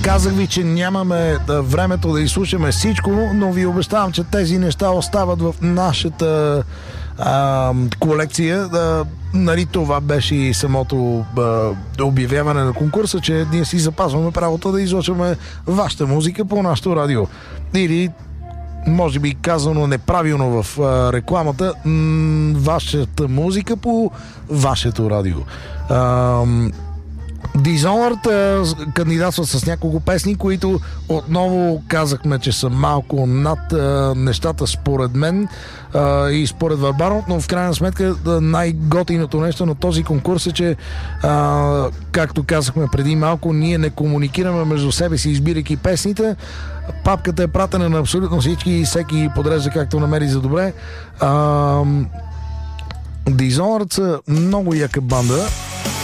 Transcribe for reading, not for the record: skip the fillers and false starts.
Казах ви, че нямаме времето да изслушаме всичко, но ви обещавам, че тези неща остават в нашата колекция. Нали, това беше и самото обявяване на конкурса, че ние си запазваме правото да излъчваме вашата музика по нашото радио. Или, може би казано неправилно в рекламата, вашата музика по вашето радио. Dishonored кандидатства с няколко песни, които отново казахме, че са малко над нещата според мен и според Варбанов, но в крайна сметка най-готиното нещо на този конкурс е, че както казахме преди малко, ние не комуникираме между себе си, избирайки песните. Папката е пратена на абсолютно всички и всеки подрежда както намери за добре. Dishonored са много яка банда.